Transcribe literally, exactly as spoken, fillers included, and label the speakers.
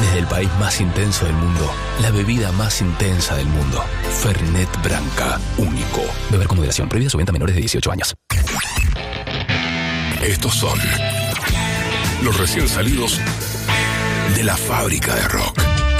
Speaker 1: Desde el país más intenso del mundo, la bebida más intensa del mundo. Fernet Branca, único. Beber con moderación. Prohibida su venta a menores de dieciocho años.
Speaker 2: Estos son los recién salidos de la fábrica de rock.